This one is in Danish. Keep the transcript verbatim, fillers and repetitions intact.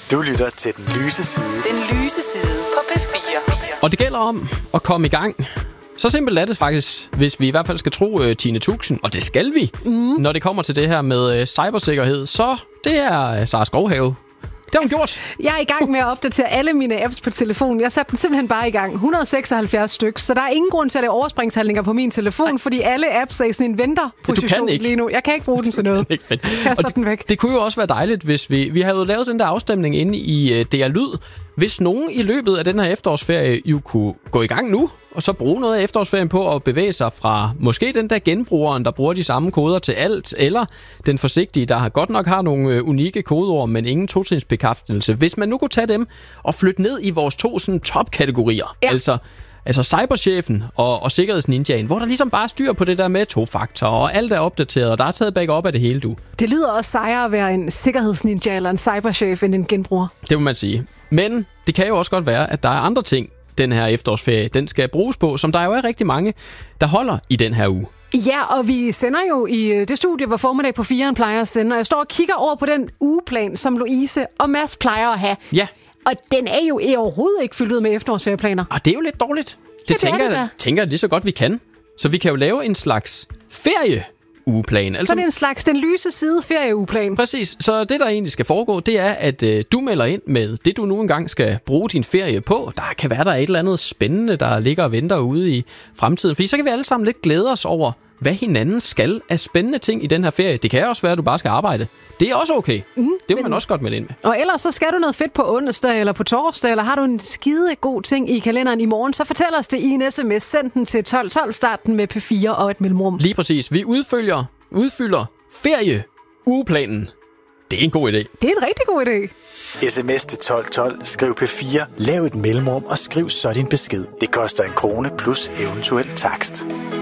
Du lytter til Den Lyse Side. Den Lyse Side på P fire. Og det gælder om at komme i gang. Så simpelt er det faktisk, hvis vi i hvert fald skal tro uh, Tine Tuxen, og det skal vi, mm. når det kommer til det her med uh, cybersikkerhed. Så det er uh, Sara Skovhave. Det har hun gjort. Jeg er i gang med at opdatere alle mine apps på telefonen. Jeg satte den simpelthen bare i gang. et hundrede og seksoghalvfjerds stykker. Så der er ingen grund til at lave overspringshandlinger på min telefon, Ej. fordi alle apps er i sådan en venterposition lige nu. Jeg kan ikke bruge den til noget. Ikke fedt. Kaster det, den væk. Det kunne jo også være dejligt, hvis vi... Vi havde jo lavet den der afstemning inde i uh, D R Lyd. Hvis nogen i løbet af den her efterårsferie jo kunne gå i gang nu, og så bruge noget af efterårsferien på at bevæge sig fra måske den der genbrugeren, der bruger de samme koder til alt, eller den forsigtige, der godt nok har nogle unikke kodeord, men ingen totrinsbekræftelse. Hvis man nu kunne tage dem og flytte ned i vores to sådan topkategorier, ja. altså... Altså cyberchefen og, og sikkerhedsninjaen, hvor der ligesom bare styr på det der med to-faktor, og alt er opdateret, og der er taget backup af det hele, du. Det lyder også sejere at være en sikkerhedsninja eller en cyberchef end en genbruger. Det må man sige. Men det kan jo også godt være, at der er andre ting, den her efterårsferie, den skal bruges på, som der jo er rigtig mange, der holder i den her uge. Ja, og vi sender jo i det studie, hvor Formiddag på firen plejer at sende, og jeg står og kigger over på den ugeplan, som Louise og Mads plejer at have. Ja. Og den er jo overhovedet ikke fyldt ud med efterårsferieplaner. Og det er jo lidt dårligt. Det, det tænker, det jeg, tænker jeg lige så godt, vi kan. Så vi kan jo lave en slags ferieueplan. Altså, så det er en slags Den Lyse Side ferieueplan. Præcis. Så det, der egentlig skal foregå, det er, at øh, du melder ind med det, du nu engang skal bruge din ferie på. Der kan være, der er et eller andet spændende, der ligger og venter ude i fremtiden. Fordi så kan vi alle sammen lidt glæde os over, hvad hinanden skal af spændende ting i den her ferie. Det kan også være, at du bare skal arbejde. Det er også okay. Mm, det må man også godt melde ind med. Og ellers så skal du noget fedt på onsdag eller på torsdag, eller har du en skide god ting i kalenderen i morgen, så fortæl os det i en sms. Send den til tolv tolv, start den med P fire og et mellemrum. Lige præcis. Vi udfølger, udfylder ferieugeplanen. Det er en god idé. Det er en rigtig god idé. Sms til tolv tolv, skriv P fire, lav et mellemrum og skriv så din besked. Det koster en krone plus eventuel takst.